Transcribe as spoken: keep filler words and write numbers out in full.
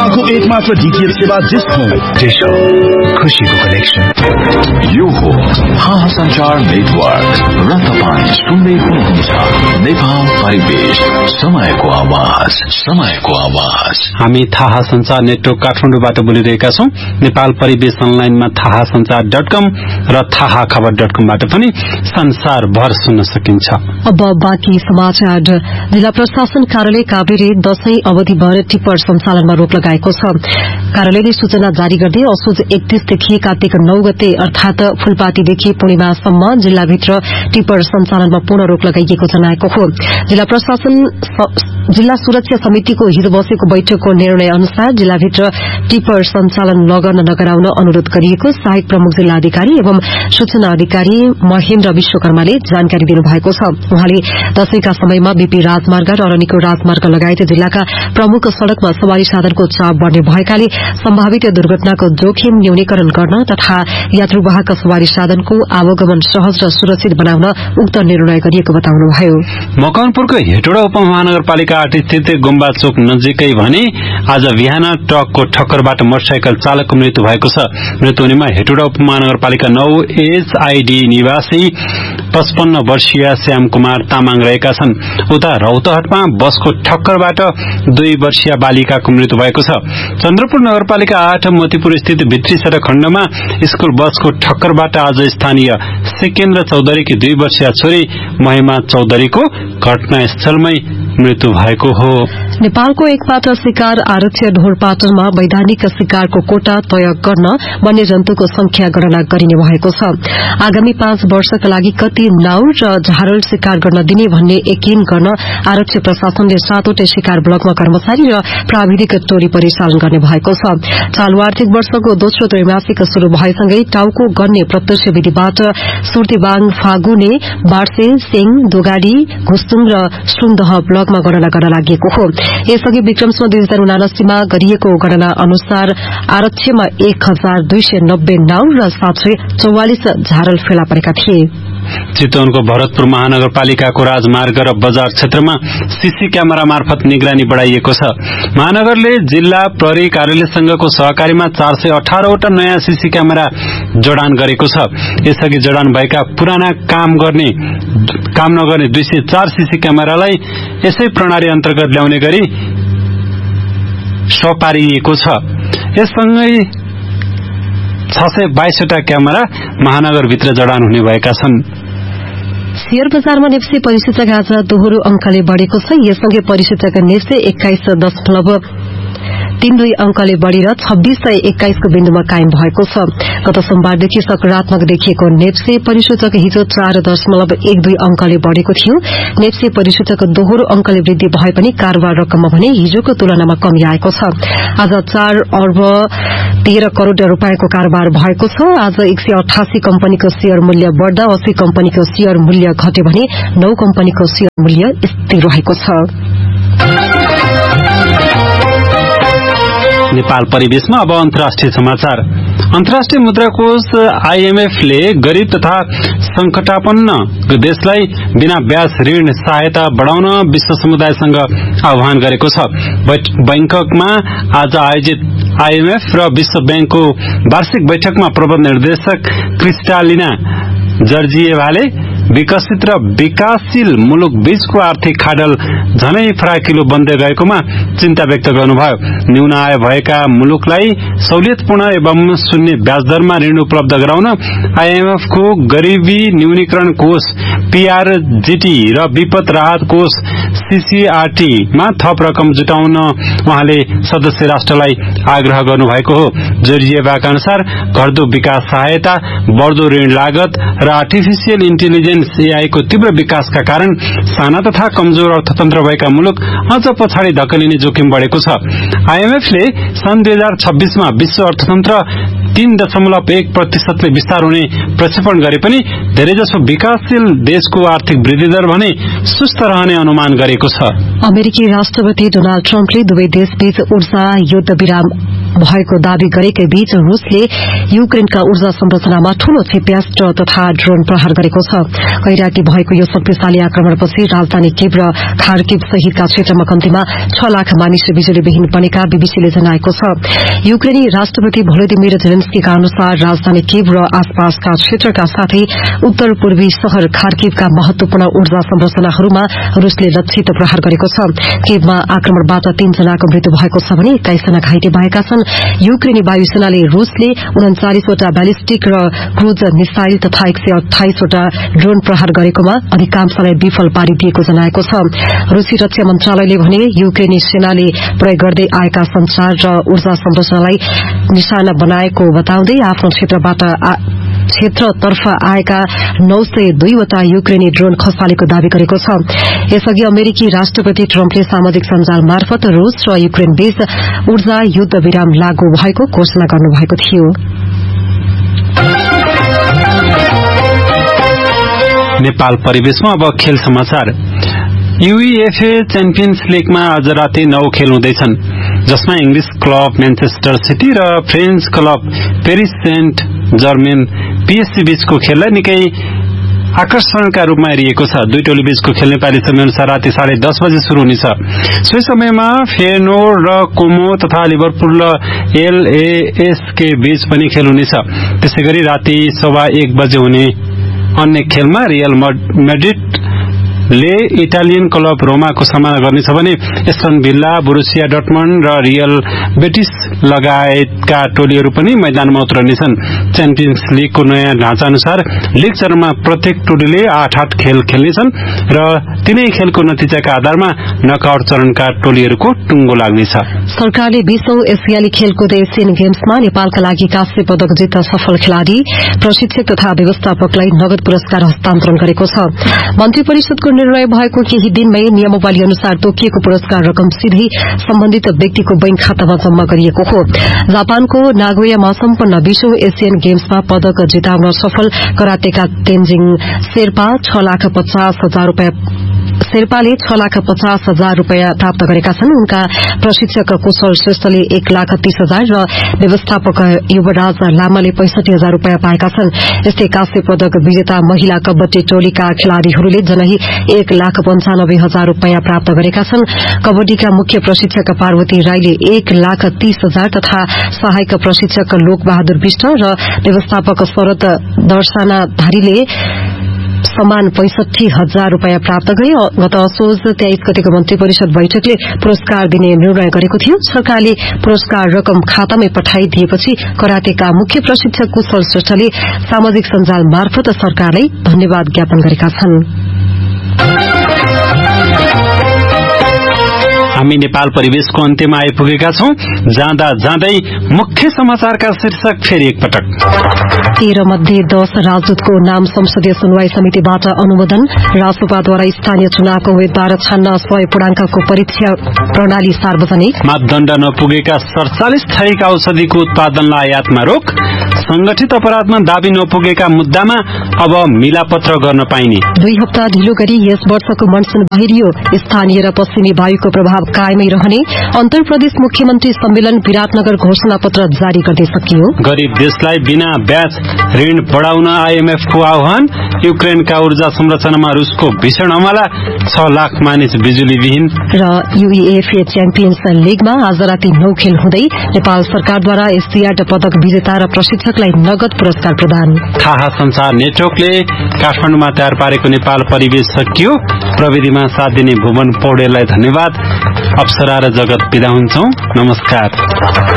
नेपालको एकमात्र डीटीएच सेवा डिश होम। डिश होम, खुशीको कनेक्सन। यो हो थाहा सञ्चार नेटवर्क र तपाईँ सुन्दै हुनुहुन्छ नेपाल परिवेश, समयको आवाज, समयको आवाज। हामी थाहा सञ्चार नेटवर्क काठमाडौँबाट बोलिरहेका छौं। नेपाल परिवेश अनलाइनमा थाहा सञ्चार डट कम र थाहा खबर डट कमबाट पनि संसारभर सुन्न सकिन्छ। अब बाँकी समाचार। जिल्ला प्रशासन कार्यालय काभ्रेले दशैं अवधिभर टिप्पर सञ्चालनमा रोक लगाएको छ। कार्यालयले सूचना जारी गर्दै असोज एकतीसदेखि कार्तिक नौ गते अर्थात फूलपातीदेखि पूर्णिमासम्म जिल्लाभित्र टिप्पर सञ्चालनमा पूर्ण रोक लगाइएको जनाएको हो। जिल्ला प्रशासन जिल्ला सुरक्षा समितिको हिजो बसेको बैठकको निर्णय अनुसार जिल्लाभित्र टिप्पर सञ्चालन लगन नगराउन अनुरोध गरिएको सहायक प्रमुख जिल्ला अधिकारी एवं सूचना अधिकारी महेन्द्र विश्वकर्माले जानकारी दिनुभएको छ। उहाँले दशैंका समयमा बीपी राजमार्ग र अरनिको राजमार्ग लगायत जिल्लाका प्रमुख सड़कमा सवारी साधनको चाप बढ़ने भएकाले सम्भावित दुर्घटनाको जोखिम न्यूनीकरण गर्न तथा यात्रुवाहक सवारी साधनको आवागमन सहज र सुरक्षित बनाउन उक्त निर्णय गरिएको बताउनुभयो। मकवानपुरको हेटौडा उपमहानगरपालिका आठ स्थित गुम्बा चोक नजिकै भने आज बिहान ट्रकको ठक्करबाट मोटरसाइकल चालकको मृत्यु भएको छ। मृत्यु हुनेमा हेटौडा उपमहानगरपालिका नौ एचआईडी निवासी पचपन्न वर्षीय श्याम कुमार तामाङ रहेका छन्। उता रौतहटमा बसको ठक्करबाट दुई वर्षीय बालिकाको मृत्यु भएको छ। चन्द्रपुर नगरपालिका आठ मोतीपुर स्थित भित्री सड़क खण्डमा स्कूल बसको ठक्करबाट आज स्थानीय सिकेन्द्र चौधरीकी दुई वर्षीय छोरी महिमा चौधरीको घटनास्थलमै मृत्यु भएको हो। नेपालको एकमात्र शिकार आरक्ष्य ढोरपाटनमा वैधानिक शिकारको कोटा तय गर्न वन्यजन्तुको संख्या गणना गरिने भएको छ। आगामी पाँच वर्षका लागि कति नाउ र झारल शिकार गर्न दिने भन्ने यकिन गर्न आरक्ष्य प्रशासनले सातवटै शिकार ब्लकमा कर्मचारी र प्राविधिक टोली परिचालन गर्ने भएको छ। चालू आर्थिक वर्षको दोस्रो त्रैमासिक शुरू भएसँगै टाउको गन्ने प्रत्यक्ष विधिबाट सुर्तीबाङ, फागुने, बार्से, सेङ, दोगाडी, घुस्तुङ र सुङदह ब्लकमा गणना गर्न लागि हो। यसअघि विक्रमसम्म दुई हजार उनासीमा गरिएको गणना अनुसार आरक्षमा एक हजार दुई सय नब्बे नाउ र सात सय चौवालिस झारल फेला परेका थिए। चितवनको भरतपुर महानगरपालिकाको राजमार्ग र बजार क्षेत्रमा सीसी क्यामेरा मार्फत निगरानी बढ़ाइएको छ। महानगरले जिल्ला प्रहरी कार्यालयसँगको सहकारीमा चार सय अठारवटा नयाँ सीसी क्यामेरा जडान गरेको छ। यसअघि जडान भएका पुराना काम गर्ने काम नगर्ने दुई सय चार सीसी क्यामेरालाई यसै प्रणाली अन्तर्गत ल्याउने गरी सपारिएको छ। यससँगै छ सय बाइसवटा क्यामेरा महानगरभित्र जडान हुने भएका छन्। शेयर बजारमा नेप्से परिसूचक आज दोहोरो अंकले बढ़ेको छ। यससँगै परिसूचक नेप्से एक्काइस दशमलव तीन दुई अंकले बढ़ेर छब्बीस सय एक्काइसको बिन्दुमा कायम भएको छ। गत सोमबारदेखि सकारात्मक देखिएको नेप्से परिसूचक हिजो चार दशमलव एक दुई अंकले बढ़ेको थियो। नेप्से परिसूचक दोहोरो अंकले वृद्धि भए पनि कारोबार रकममा भने हिजोको तुलनामा कमी आएको छ। आज चार अर्ब तेह्र करोड़ रूपियाँको कारोबार भएको छ। आज एक सय अठासी कम्पनीको शेयर मूल्य बढ़दा अस्सी कम्पनीको शेयर मूल्य घट्यो भने नौ कम्पनीको शेयर मूल्य स्थिर रहेको छ। नेपाल परिवेशमा अब अन्तर्राष्ट्रिय समाचार। अन्तर्राष्ट्रिय मुद्रा कोष आईएमएफले गरीब तथा संकटापन्न देशलाई बिना ब्याज ऋण सहायता बढ़ाउन विश्व समुदायसँग आह्वान गरेको छ। बैंककमा आज आयोजित आईएमएफ र विश्व बैंकको वार्षिक बैठकमा प्रबन्ध निर्देशक क्रिस्टालिना जर्जिएभाले विकसित र विकासशील मुलुक बीचको आर्थिक खाडल झनै फराकिलो बन्दै गएकोमा चिन्ता व्यक्त गर्नुभयो। न्यून आय भएका मुलुकलाई सहुलियतपूर्ण एवं शून्य ब्याजदरमा ऋण उपलब्ध गराउन आईएमएफको गरीबी न्यूनीकरण कोष पीआरजीटी र विपद राहत कोष सीसीआरटीमा थप रकम जुटाउन उहाँले सदस्य राष्ट्रलाई आग्रह गर्नुभएको हो। जर्जिएभाका अनुसार घट्दो विकास सहायता, बढ्दो ऋण लागत र आर्टिफिशियल इन्टेलिजेन्स एआई को तीव्र विकासका कारण साना तथा कमजोर अर्थतन्त्र भएका मुलुक अझ पछाडि धकेलिने जोखिम बढ़ेको छ। आईएमएफले सन् दुई हजार छब्बीसमा विश्व अर्थतन्त्र तीन दशमलव एक प्रतिशतले विस्तार हुने प्रक्षेपण गरे पनि धेरैजसो विकासशील देशको आर्थिक वृद्धि दर भने सुस्त रहने अनुमान गरेको छ। अमेरिकी राष्ट्रपति डोनाल्ड ट्रम्पले दुवै देशबीच ऊर्जा युद्ध विराम भएको दावी गरेकै बीच रूसले युक्रेनका ऊर्जा संरचनामा ठूलो क्षेप्यास्त्र तथा ड्रोन प्रहार गरेको छ। कैराकी भएको यो शक्तिशाली आक्रमणपछि राजधानी कीव र खार्किव सहितका क्षेत्रमा कम्तीमा छ लाख मानिस बिजुलीविहीन बनेका बीबीसीले जनाएको छ। युक्रेनी राष्ट्रपति भोलोदिमिर जेलेन्स्कीका अनुसार राजधानी कीव र आसपासका क्षेत्रका साथै उत्तर पूर्वी शहर खार्किवका महत्वपूर्ण ऊर्जा संरचनाहरूमा रूसले लक्षित प्रहार गरेको छ। कीवमा आक्रमणबाट तीन जनाको मृत्यु भएको छ भने एक्काइस जना घाइते भएका छन्। युक्रेनी वायुसेनाले रूसले उन्चालिसवटा ब्यालिस्टिक र क्रूज मिसाइल तथा एक सय अठाइसवटा ड्रोन प्रहार गरेकोमा अधिकांशलाई विफल पारिदिएको जनाएको छ। रूसी रक्षा मन्त्रालयले भने युक्रेनी सेनाले प्रयोग गर्दै आएका संचार र ऊर्जा संरचनालाई निशाना बनाएको बताउँदै आफ्नो क्षेत्रबाट क्षेत्रतर्फ आएका नौ सय दुईवटा युक्रेनी ड्रोन खसालेको दावी गरेको छ। यसअघि अमेरिकी राष्ट्रपति ट्रम्पले सामाजिक सञ्जाल मार्फत रूस र युक्रेन बीच ऊर्जा युद्ध विराम लागू भएको घोषणा गर्नुभएको थियो। नेपाल परिवेशमा अब खेल समाचार। यूईएफए च्याम्पियन्स लीगमा आज राति नौ खेल हुँदैछन्, जसमा इंग्लिश क्लब म्यानचेस्टर सिटी र French club Paris saint Germain PSC बीचको खेललाई निकै आकर्षणका रूपमा हेरिएको छ। दुई टोली बीचको खेल नेपाली समयअनुसार राति साढे दस बजे शुरू हुनेछ। सोही समयमा फेयरनोर्ड र कोमो तथा लिभरपुल र एलएएसके बीच पनि खेल हुनेछ। त्यसैगरी राति सवा एक बजे हुने अन्य खेलमा रियल मैड्रिड ले इटालियन क्लब रोमाको सामना गर्नेछ भने एस्टन भिल्ला, बोरुसिया डर्टमन्ड र रियल बेटिस लगायतका टोलीहरू पनि मैदानमा उत्रनेछन्। च्याम्पियन्स लीगको नयाँ ढाँचा अनुसार लीग चरणमा प्रत्येक टोलीले आठ आठ खेल खेल्नेछन् र तीनै खेलको नतिजाका आधारमा नकआउट चरणका टोलीहरूको टुङ्गो लाग्नेछ। सरकारले बीसौं एसियाली खेलकुद एसियन गेम्समा नेपालका लागि काँस्य पदक जित्न सफल खेलाड़ी, प्रशिक्षक तथा व्यवस्थापकलाई नगद पुरस्कार हस्तान्तरण गरेको छ। मन्त्री परिषदको निर्णय भएको केही दिनमै नियमावली अनुसार तोकिएको पुरस्कार रकम सीधै सम्बन्धित व्यक्तिको बैंक खातामा जम्मा गरिएको हो। जापानको नागोयामा सम्पन्न बीसौं एसियन गेम्समा पदक जिताउन सफल कराटेका तेन्जिङ शेर्पा छ लाख पचास हजार रूपियाँ शेर्पाले छ लाख पचास हजार रूपियाँ प्राप्त गरेका छन्। उनका प्रशिक्षक कुशल श्रेष्ठले एक लाख तीस हजार र व्यवस्थापक युवराज लामाले पैंसठी हजार रूपियाँ पाएका छन्। यस्तै काँस्य पदक विजेता महिला कबड्डी टोलीका खेलाड़ीहरूले जनै एक लाख पञ्चानब्बे हजार रूपियाँ प्राप्त गरेका छन्। कबड्डीका मुख्य प्रशिक्षक पार्वती राईले एक लाख तीस हजार तथा सहायक प्रशिक्षक लोक बहादुर विष्ट र व्यवस्थापक शरद दर्शनाधारीले समान पैंसठी हजार रूपियाँ प्राप्त गरे। गत असोज तेइस गतेको मन्त्री परिषद बैठकले पुरस्कार दिने निर्णय गरेको थियो। सरकारले पुरस्कार रकम खातामै पठाइदिएपछि कराटेका मुख्य प्रशिक्षक कुशल श्रेष्ठले सामाजिक सञ्जाल मार्फत सरकारलाई धन्यवाद ज्ञापन गरेका छन्। हामी नेपाल परिवेशको अन्त्यमा आइपुगेका छौं। जाँदा जाँदै मुख्य समाचारका शीर्षक फेरि एकपटक। तेह्र मध्ये दश राजदूतको नाम संसदीय सुनवाई समितिबाट अनुमोदन। रासोपाद्वारा स्थानीय चुनावको उम्मेद्वार छान्न सय पूर्णाङ्कको परीक्षा प्रणाली सार्वजनिक। मापदण्ड नपुगेका सड़चालिस थरीका औषधिको उत्पादनलाई आयातमा रोक। संगठित अपराधमा दाबी नपुगेका मुद्दामा अब मिलापत्र गर्न पाइने। दुई हप्ता ढिलो गरी यस वर्षको मनसून बाहिरियो। स्थानीय र पश्चिमी वायुको प्रभाव कायमै रहने। अन्तर प्रदेश मुख्यमन्त्री सम्मेलन विराटनगर घोषणा पत्र जारी गर्दै सकियो। गरीब देशलाई बिना ब्याज ऋण बढ़ाउन आईएमएफको आह्वान। युक्रेनका ऊर्जा संरचनामा रूसको भीषण हमला। छ लाख मानिस बिजुलीविहीन। र यूईएफए च्याम्पियन्स लीगमा आज राति नौ खेल हुँदै नेपाल सरकारद्वारा एसियाड पदक विजेता र प्रशिक्षकलाई नगद पुरस्कार प्रदान। थाहा संचार नेटवर्कले काठमाडौँमा तयार पारेको नेपाल परिवेश सकियो। प्रविधिमा साथ दिने भुवन पौडेललाई धन्यवाद। अप्सरा र जगत बिदा हुन्छौं। नमस्कार।